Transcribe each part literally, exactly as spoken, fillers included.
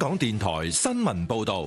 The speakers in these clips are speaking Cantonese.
港電台新聞報道。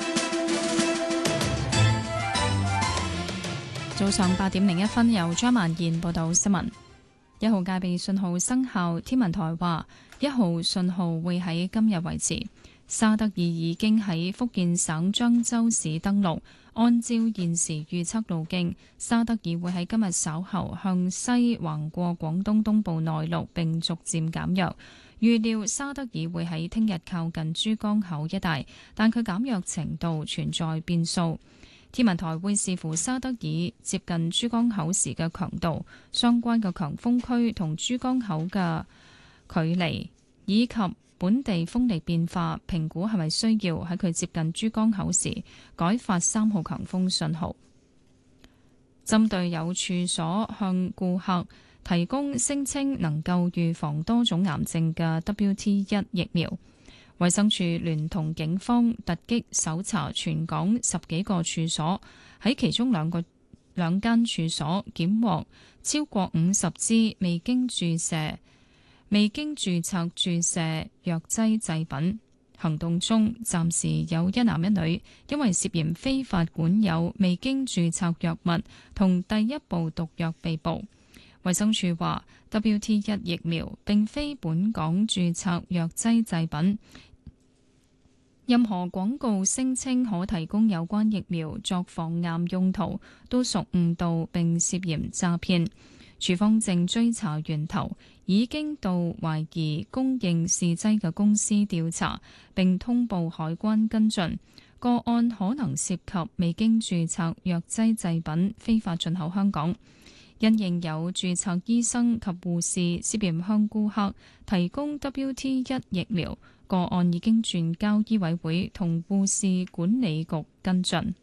早上八點零一分，由張曼燕報道新聞。一號戒備信號生效，天文台話一號信號會喺今日維持。沙德爾已經喺福建省漳州市登陸，按照現時預測路徑，沙德爾會喺今日稍後向西橫過廣東東部內陸，並逐漸減弱。預料沙德爾會喺聽日靠近珠江口一帶，但佢減弱程度存在變數。天文台會視乎沙德爾接近珠江口時嘅強度、相關嘅強風區同珠江口嘅距離，以及本地風力變化，評估係咪需要喺佢接近珠江口時改發三號強風信號。針對有處所向顧客提供聲稱能夠預防多種癌症嘅 W T 一 疫苗，衛生署聯同警方突擊搜查全港十幾個處所，喺其中兩個兩間處所檢獲超過五十支未經注射、未經註冊注射藥劑製品。行動中，暫時有一男一女因為涉嫌非法管有未經註冊藥物同第一部毒藥被捕。衛生署話 W T 一 疫苗並非本港註冊藥劑製品，任何廣告聲稱可提供有關疫苗作防癌用途都屬誤導並涉嫌詐騙。署方正追查源頭，已經到懷疑供應試劑嘅公司調查，並通報海關跟進。個案可能涉及未經註冊藥劑製品非法進口香港。因應有註冊醫生及護士涉嫌向顧客提供 W T 一 疫苗，個案已經轉交醫委會同護士管理局跟進。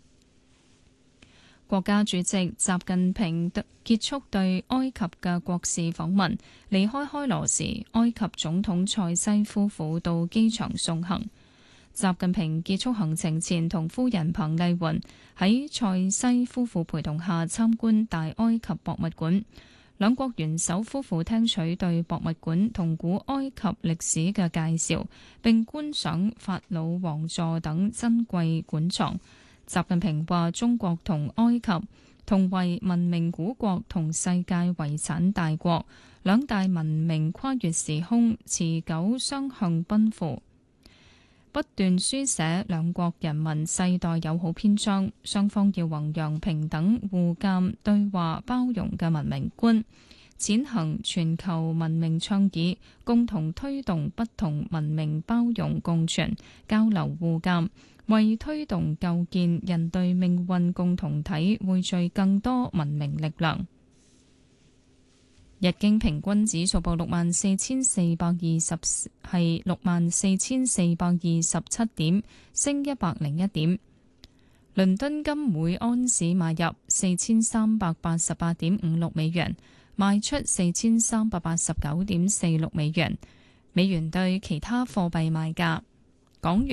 國家主席習近平結束對埃及嘅國事訪問，離開開羅時，埃及總統塞西夫婦到機場送行。習近平結束行程前，同夫人彭麗媛喺塞西夫婦陪同下參觀大埃及博物館。兩國元首夫婦聽取對博物館同古埃及歷史嘅介紹，並觀賞法老王座等珍貴館藏。習近平話：中國同埃及同為文明古國同世界遺產大國，兩大文明跨越時空，持久雙向奔赴，不斷書寫兩國人民世代友好篇章。雙方要弘揚平等、互鑒、對話、包容嘅文明觀，踐行全球文明倡議，共同推動不同文明包容共存、交流互鑒，為推動構建人類命運共同體匯聚更多文明力量。日經平均指數報六萬四千四百二十，係六萬四千四百二十七點，升一百零一點。倫敦金每安士買入四千三百八十八點五六美元，賣出四千三百八十九點四六美元。美元對其他貨幣賣價，港元